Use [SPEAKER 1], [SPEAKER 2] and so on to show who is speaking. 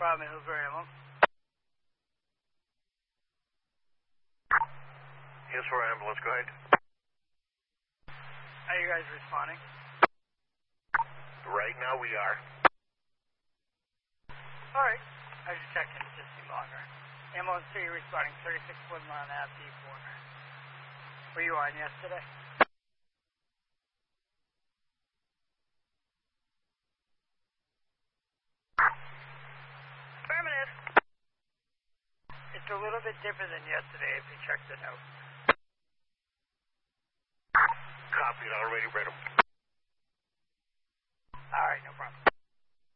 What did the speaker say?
[SPEAKER 1] problem, Hillsborough Ambulance.
[SPEAKER 2] Hillsborough Ambulance, go ahead.
[SPEAKER 1] How are you guys responding?
[SPEAKER 2] Right now we are.
[SPEAKER 1] Alright. I was just checking to just see longer. Ambulance 3 responding 36 Woodlawn Ave D4. Were you on yesterday?
[SPEAKER 3] Affirmative.
[SPEAKER 1] It's a little bit different than yesterday if you check the note.
[SPEAKER 2] Copied already, read them.
[SPEAKER 1] Alright, no problem.